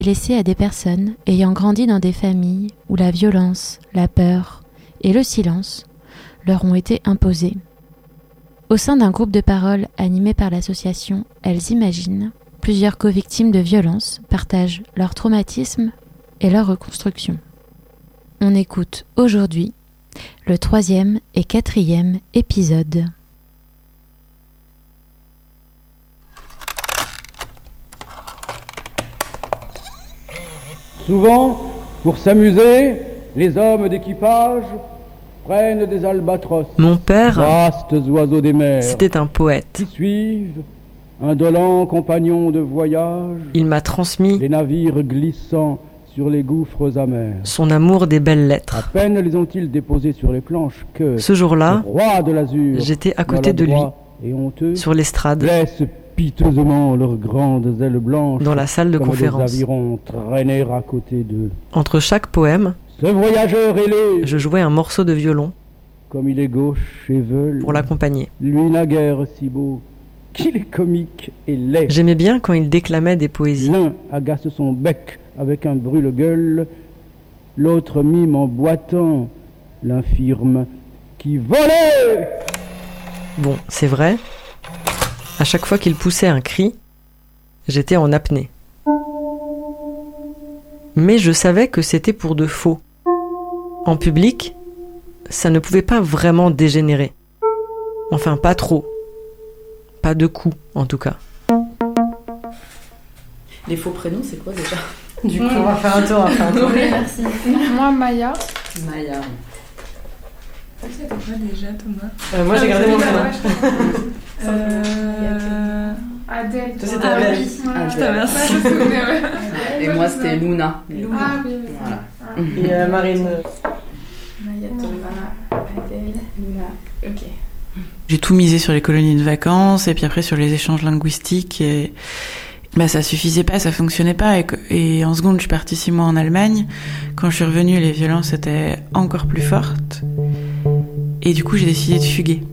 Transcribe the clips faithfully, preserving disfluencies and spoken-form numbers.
laissée à des personnes ayant grandi dans des familles où la violence, la peur et le silence leur ont été imposés. Au sein d'un groupe de parole animé par l'association Elles Imaginent, plusieurs co-victimes de violences partagent leur traumatisme et leur reconstruction. On écoute aujourd'hui le troisième et quatrième épisode. Souvent, pour s'amuser, les hommes d'équipage prennent des albatros. Mon père, vastes oiseaux des mers, c'était un poète. qui suivent, indolents compagnons de voyage, Il m'a transmis les navires glissant sur les gouffres amers. son amour des belles À lettres. peine les ont-ils déposés sur les planches que Ce jour-là, le roi de l'azur, j'étais à côté de lui, maladroit et honteux, sur l'estrade, blesse piteusement leurs grandes ailes blanches dans la salle de comme conférence. des avirons traîner à côté d'eux. Entre chaque poème, Ce voyageur ailé, je jouais un morceau de violon comme il est gauche et veule, pour l'accompagner. lui naguère si beau qu'il est comique et laid. J'aimais bien quand il déclamait des poésies. L'un agace son bec avec un brûle-gueule, l'autre mime en boitant l'infirme qui volait. Bon, c'est vrai, à chaque fois qu'il poussait un cri, j'étais en apnée. Mais je savais que c'était pour de faux. En public, ça ne pouvait pas vraiment dégénérer. Enfin, pas trop. Pas de coups, en tout cas. Les faux prénoms, c'est quoi déjà? Du coup, on va faire un tour, on va faire un tour. Oui, merci. Moi, Maya. Maya. C'était quoi déjà, Thomas? Euh, moi, j'ai gardé mon prénom. Euh... Adèle. Toi, c'était Ah, Adèle. oui. Ah, Putain, merci. merci. Je me souvenais, ouais. Et moi, c'était Luna. Ah oui, oui. Voilà. Et euh, Marine. Maya, Thomas, Adèle, Luna. Ok. J'ai tout misé sur les colonies de vacances et puis après sur les échanges linguistiques et bah ça suffisait pas, ça fonctionnait pas et, et en seconde je suis partie six mois en Allemagne. Quand je suis revenue, les violences étaient encore plus fortes et du coup j'ai décidé de fuguer.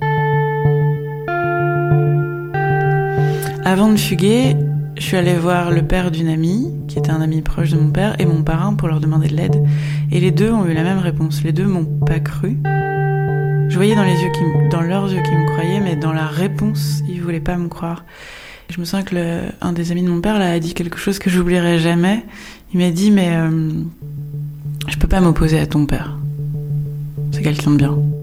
Avant de fuguer, je suis allée voir le père d'une amie qui était un ami proche de mon père et mon parrain pour leur demander de l'aide et les deux ont eu la même réponse. Les deux m'ont pas cru. Je voyais dans les yeux qui me, dans leurs yeux qu'ils me croyaient, mais dans la réponse, ils voulaient pas me croire. Je me sens que le, un des amis de mon père là a dit quelque chose que j'oublierai jamais. Il m'a dit mais euh, je peux pas m'opposer à ton père. C'est quelqu'un de bien.